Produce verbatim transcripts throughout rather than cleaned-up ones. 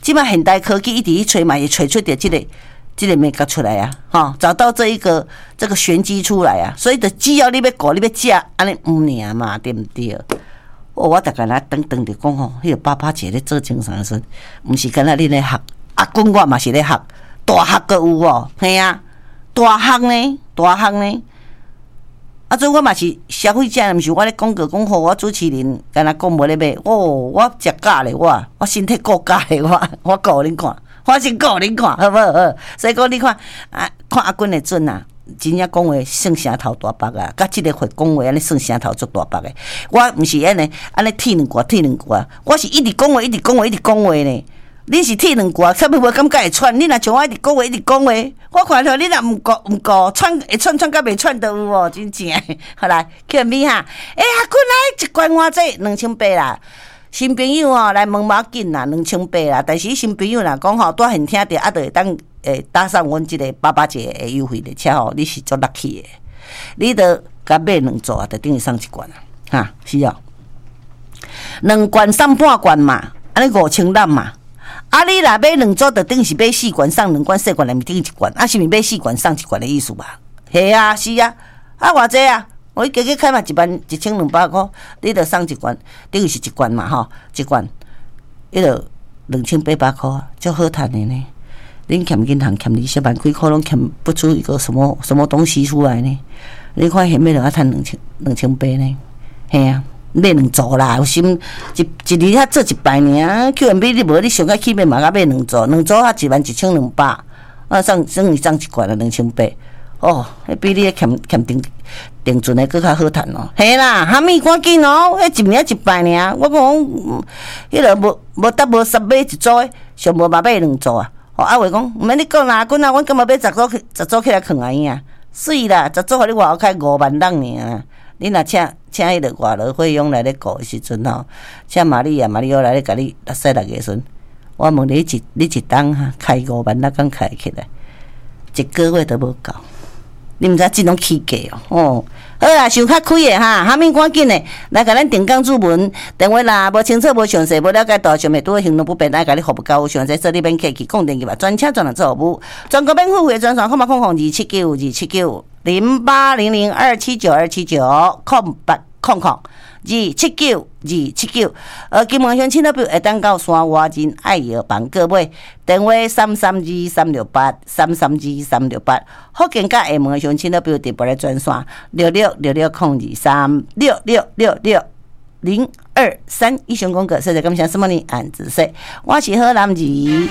即摆现代科技一直去吹嘛，也吹出点这个这个美角出来啊，哈，找到这一个这个玄机出来啊，所以就只要你要顾，你要食，安尼唔尔嘛，对不对？哦，我逐个来等等着讲吼，迄个爸爸姐咧做精神时，毋是干那你咧学，阿公我嘛是咧学，大学阁有哦，嘿啊，大学呢，大学呢。啊，所以我嘛是消费者，毋是我咧讲过讲好，我主持人干那讲无咧买，哦，我食假咧，我我身体够假咧，我我告恁看，我先告恁看，好不好？好，所以讲你看啊，看阿君的准啊，真正讲话算声头大白啊，甲即个会讲话安尼算声头足大白的。我毋是安尼安尼剃两挂剃两挂，我是一直讲话一直讲话一直讲话呢。你是剃两挂，差不多无感觉会喘。你若像我一直讲话一直讲话，我看到你若毋顾毋顾喘会喘喘甲袂喘都有哦，真正。好来，去咪哈？哎呀，滚来一罐偌济两千八啦。新朋友哦，来问无紧啦，两千八啦。但是新朋友若讲吼，带现听着，啊，就会当诶搭上阮即个八八节诶优惠列车吼，你是足 lucky 诶。你着甲买两组啊，就等于送一罐啊，哈，是哦。两罐送半罐嘛，安尼五千六嘛。啊，你若买两组，就等是买四罐送两罐，四罐内面等一罐，啊，是毋是买四罐送一罐的意思吧？系啊，是啊，啊，偌济啊？我加加开嘛一万一千两百块，你着送一罐，等于是一罐嘛吼，一罐，迄落两千八百块，足好赚的呢。恁欠银行欠利息万几块，拢欠不出一个什么什么东西出来呢？你看现在就要赚两千两千八呢，系啊。买两组啦，有心一一日遐做一摆尔 ，Q M B 你无你上个起码嘛，甲买两组，两组啊一万一千两百，啊送送伊送一罐啊两千八，哦，迄比你欠欠定定存的搁较好赚哦。嘿啦，哈密赶紧哦，迄一名一摆尔，我讲迄个无无得无十买一组的，上无嘛买两组啊。哦，阿伟讲，毋免你讲啦，滚啊，阮今日买十组十组起来囥安尼啊，水啦，十组互你外口开五万人尔。你若请请迄个外劳费用来咧顾的时阵吼，请玛利亚、玛利欧来咧甲你六洗六个时，我问你一你一档哈开五万，哪敢开起来？一个月都无够，你毋知即种起价哦。哦，好啦，想较开的哈，下面赶紧的来甲咱定岗注文电话啦，无清楚、无详细、无了解到，想袂拄行动不便，来甲你服务到，想在这里免客气，讲电话吧，专车专人做服务，全国免付费专线，空八空空二七九二七九。零八零零二七九二七九空八空空二七九二七九，呃，金门乡亲友会当到山外人爱药房各位，电话三三二三六八三三二三六八，福建甲厦门乡亲友直播咧专线六六六六空二三六六六六零二三。以上讲过，谢谢感谢什么呢？安子说，我是好男儿。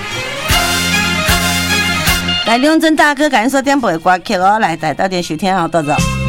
来，梁真大哥，感谢收听播的歌曲哦，来带到点收听哦，多多。